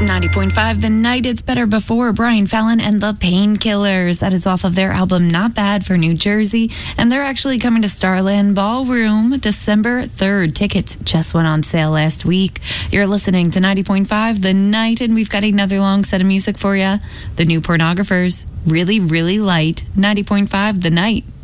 90.5 The Night It's Better Before, Brian Fallon and the Painkillers. That is off of their album Not Bad for New Jersey. And they're actually coming to Starland Ballroom December 3rd. Tickets just went on sale last week. You're listening to 90.5 The Night, and we've got another long set of music for you. The New Pornographers, Really, Really Light, 90.5 The Night.